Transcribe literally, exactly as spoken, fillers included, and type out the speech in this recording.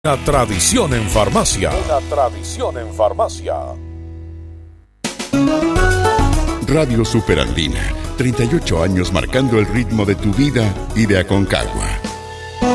Una tradición en farmacia. Una tradición en farmacia. Radio Superandina, treinta y ocho años marcando el ritmo de tu vida y de Aconcagua.